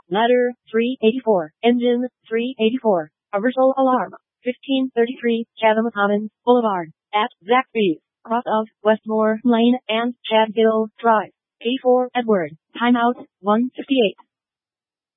Ladder 384. Engine 384. A virtual alarm. 1533 Chatham Commons Boulevard. At Zaxby's. Cross of Westmore Lane and Chadhill Drive. K4 Edward. Timeout 158.